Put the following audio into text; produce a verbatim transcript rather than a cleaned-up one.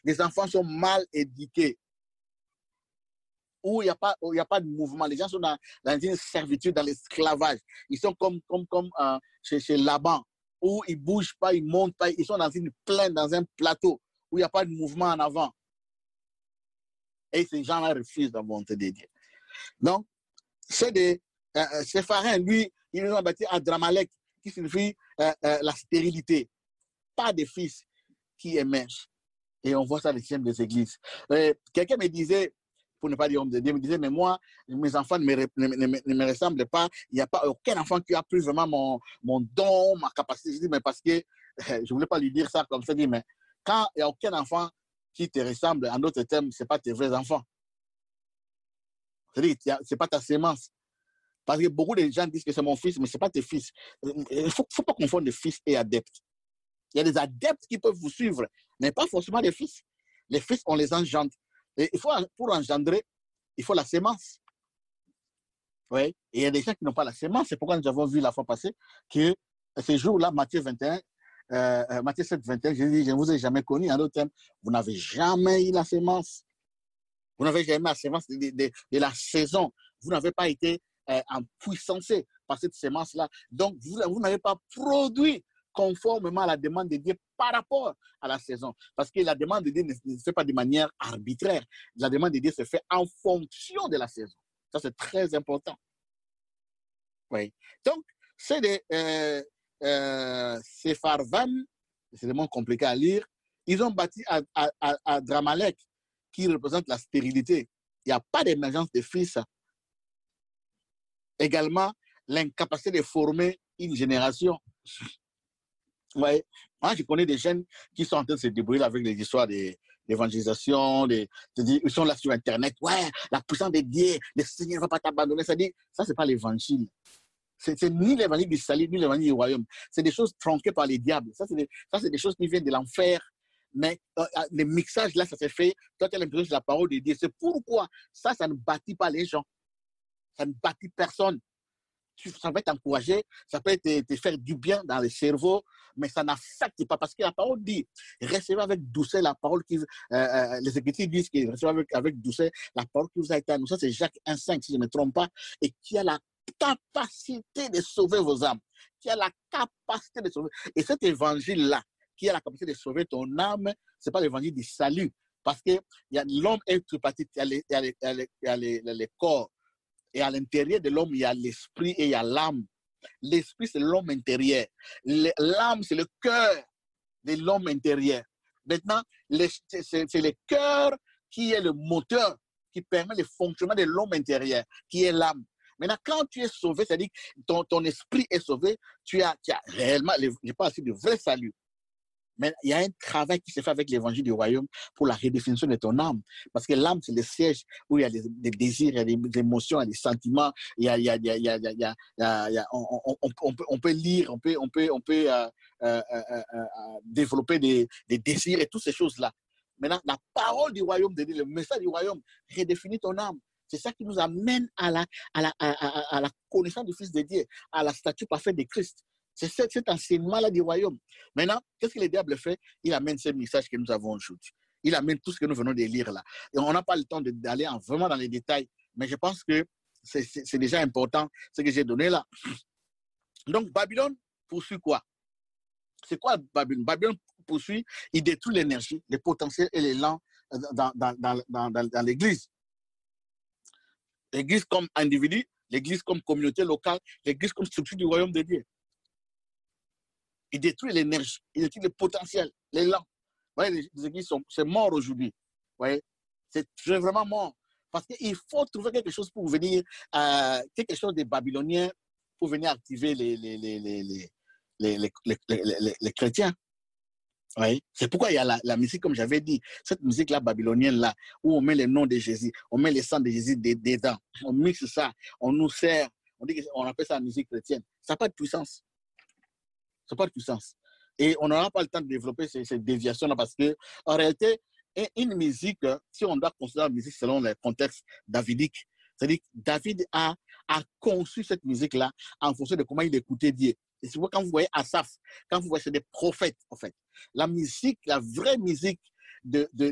des enfants sont mal éduqués, où il n'y a pas, il n'y a pas de mouvement. Les gens sont dans, dans une servitude, dans l'esclavage. Ils sont comme, comme, comme euh, chez, chez Laban, où ils ne bougent pas, ils ne montent pas. Ils sont dans une plaine, dans un plateau, où il n'y a pas de mouvement en avant. Et ces gens-là refusent la volonté de Dieu. Donc, c'est des euh, Sépharins, lui, ils nous ont bâti Adramalek, qui signifie euh, euh, la stérilité. Pas de fils qui émergent. Et on voit ça dans les systèmes des églises. Euh, Quelqu'un me disait, pour ne pas dire homme de Dieu, me disait, mais moi, mes enfants ne me, ne, ne, ne me ressemblent pas. Il n'y a pas aucun enfant qui a pris vraiment mon, mon don, ma capacité. Je dis, mais parce que, je ne voulais pas lui dire ça comme ça, je dis, mais quand il n'y a aucun enfant qui te ressemble, en d'autres termes, ce n'est pas tes vrais enfants. C'est-à-dire, ce n'est pas ta sémence. Parce que beaucoup de gens disent que c'est mon fils, mais ce n'est pas tes fils. Il ne faut, faut pas confondre les fils et adeptes. Il y a des adeptes qui peuvent vous suivre, mais pas forcément les fils. Les fils, on les engendre. Et il faut, pour engendrer, il faut la sémence. Oui. Et il y a des gens qui n'ont pas la sémence. C'est pourquoi nous avons vu la fois passée que ce jour-là, Matthieu vingt et un, euh, Matthieu sept, vingt et un, Jésus dit, je ne vous ai jamais connu. En d'autres termes, vous n'avez jamais eu la sémence. Vous n'avez jamais eu la sémence de, de, de, de la saison. Vous n'avez pas été euh, en puissance par cette sémence-là. Donc, vous, vous n'avez pas produit conformément à la demande de Dieu par rapport à la saison. Parce que la demande de Dieu ne se fait pas de manière arbitraire. La demande de Dieu se fait en fonction de la saison. Ça, c'est très important. Oui. Donc, c'est des euh, euh, Sepharvaim, c'est des mots compliqués à lire. Ils ont bâti à, à, à, à Dramalek, qui représente la stérilité. Il n'y a pas d'émergence de fils. Également, l'incapacité de former une génération. Ouais. Moi, je connais des jeunes qui sont en train de se débrouiller avec les histoires d'évangélisation, de, de, de, ils sont là sur Internet. Ouais, la puissance de Dieu, le Seigneur ne va pas t'abandonner. Ça dit, ça, c'est pas l'évangile. C'est ni l'évangile du salut, ni l'évangile du royaume. C'est des choses tronquées par les diables. Ça, c'est des, ça, c'est des choses qui viennent de l'enfer. Mais euh, le mixage, là, ça s'est fait. Toi, tu as l'impression que c'est la parole de Dieu. C'est pourquoi ça, ça ne bâtit pas les gens. Ça ne bâtit personne. Ça peut t'encourager, ça peut te, te faire du bien dans le cerveau, mais ça n'affecte pas parce que la parole dit, recevez avec douceur la parole qui, euh, euh, les Écritures disent que recevez avec, avec douceur la parole qui vous a été annoncée. Ça, c'est Jacques un cinq, si je ne me trompe pas, et qui a la capacité de sauver vos âmes, qui a la capacité de sauver. Et cet évangile-là, qui a la capacité de sauver ton âme, ce n'est pas l'évangile du salut, parce que l'homme est tripartite, il y a les, il y a les, il y a les, il y a les, les, les corps. Et à l'intérieur de l'homme, il y a l'esprit et il y a l'âme. L'esprit, c'est l'homme intérieur. L'âme, c'est le cœur de l'homme intérieur. Maintenant, c'est le cœur qui est le moteur, qui permet le fonctionnement de l'homme intérieur, qui est l'âme. Maintenant, quand tu es sauvé, c'est-à-dire que ton, ton esprit est sauvé, tu as, tu as réellement, je parle aussi de vrai salut. Mais il y a un travail qui se fait avec l'évangile du royaume pour la redéfinition de ton âme. Parce que l'âme, c'est le siège où il y a des, des désirs, il y a des, des émotions, il y a des sentiments, il y a, il y a, il y a, il y a, il y a, il y a on, on, on, on, peut, on peut lire, on peut, on peut, on peut euh, euh, euh, euh, développer des, des désirs et toutes ces choses-là. Maintenant, la parole du royaume de Dieu, le message du royaume redéfinit ton âme. C'est ça qui nous amène à la, à la, à, à, à la connaissance du Fils de Dieu, à la statue parfaite de Christ. C'est cet, cet enseignement-là du royaume. Maintenant, qu'est-ce que le diable fait? Il amène ce message que nous avons aujourd'hui. Il amène tout ce que nous venons de lire là. Et on n'a pas le temps d'aller vraiment dans les détails, mais je pense que c'est déjà important ce que j'ai donné là. Donc, Babylone poursuit quoi? C'est quoi Babylone? Babylone poursuit, il détruit l'énergie, les potentiels et l'élan dans, dans, dans, dans, dans, dans l'Église. L'Église comme individu, l'Église comme communauté locale, l'Église comme structure du royaume de Dieu. Il détruit l'énergie, il détruit le potentiel, l'élan. Vous voyez, les, les églises sont c'est mort aujourd'hui. Vous voyez, c'est vraiment mort. Parce qu'il faut trouver quelque chose pour venir, euh, quelque chose de babylonien pour venir activer les, les, les, les, les, les, les, les, les, les, les chrétiens. Oui. C'est pourquoi il y a la, la musique, comme j'avais dit, cette musique-là babylonienne-là, où on met le nom de Jésus, on met le sang de Jésus dedans, on mixe ça, on nous sert, on dit qu'on appelle ça la musique chrétienne. Ça n'a pas de puissance. Ça n'a pas de puissance. Et on n'aura pas le temps de développer ces, ces déviations-là parce que, en réalité, une musique, si on doit considérer la musique selon le contexte davidique, c'est-à-dire que David a, a conçu cette musique-là en fonction de comment il écoutait Dieu. Et c'est pourquoi quand vous voyez Asaph, quand vous voyez, c'est des prophètes, en fait. La musique, la vraie musique de, de,